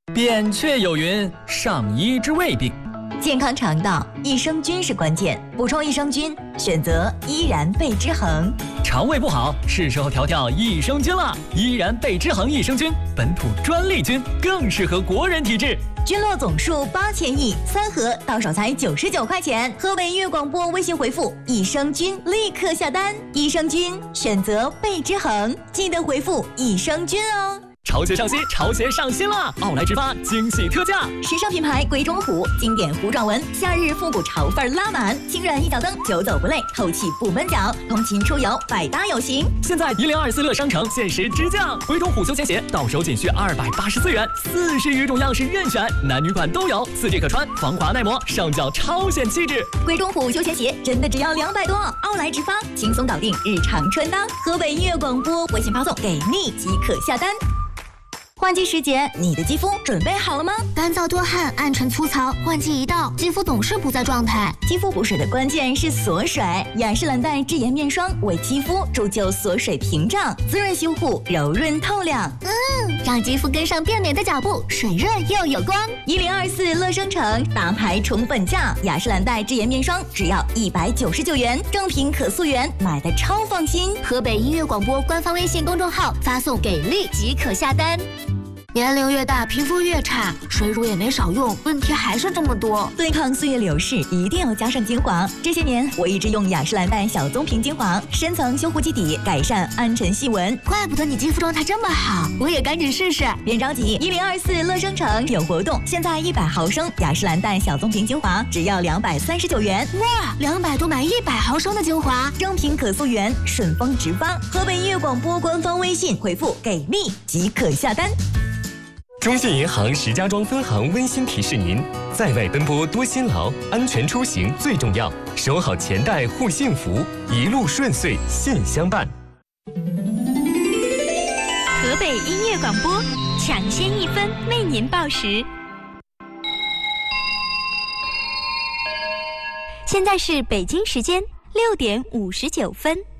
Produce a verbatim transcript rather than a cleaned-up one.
扁鹊有云：上医之未病。 健康肠道，益生菌是关键。补充益生菌，选择依然贝之恒。 肠胃不好，是时候调调益生菌了。依然贝之恒益生菌，本土专利菌，更适合国人体质。 菌落总数八千亿，三盒到手才九十九块钱。河北音乐广播微信回复益生菌，立刻下单。益生菌选择贝之恒，记得回复益生菌哦。 潮鞋上新，潮鞋上新了！奥莱直发惊喜特价， 时尚品牌鬼冢虎，经典糊状纹，夏日复古潮范拉满，轻软一脚蹬，久走不累，透气不闷脚，通勤出游百搭有型。 现在一零二四乐商城限时直降，鬼冢虎休闲鞋到手仅需二百八十四元，四十余种样式任选，男女款都有，四季可穿，防滑耐磨，上脚超显气质。 鬼冢虎休闲鞋真的只要两百多，奥莱直发轻松搞定日常穿搭。河北音乐广播微信发送给你即可下单。换季时节，你的肌肤准备好了吗？ 干燥多汗、暗沉粗糙，换季一到，肌肤总是不在状态。 肌肤补水的关键是锁水，雅诗兰黛智妍面霜为肌肤铸就锁水屏障，滋润修护，柔润透亮。 嗯，让肌肤跟上变美的脚步，水润又有光。 一零二四乐生城大牌宠粉价，雅诗兰黛智妍面霜只要一百九十九元，正品可溯源，买的超放心。 河北音乐广播官方微信公众号发送给力即可下单。年龄越大，皮肤越差，水乳也没少用，问题还是这么多。 对抗岁月流逝，一定要加上精华。这些年，我一直用雅诗兰黛小棕瓶精华，深层修护基底，改善暗沉细纹。 怪不得你肌肤状态这么好，我也赶紧试试。 别着急，一零二四乐生城有活动，现在一百毫升雅诗兰黛小棕瓶精华只要两百三十九元。 哇，两百多买一百毫升的精华， 正品可溯源，顺丰直发。河北音乐广播官方微信回复给力即可下单。 中信银行石家庄分行温馨提示您：在外奔波多辛劳，安全出行最重要，守好钱袋护幸福，一路顺遂献相伴。 河北音乐广播抢先一分为您报时。现在是北京时间六点五十九分。